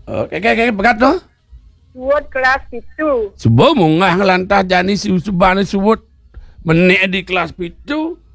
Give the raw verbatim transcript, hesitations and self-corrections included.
Oke, oke, bekat to? Suwut kelas pitu. Subuh mungah ngelantah jani si subane suwut menek di kelas pitu.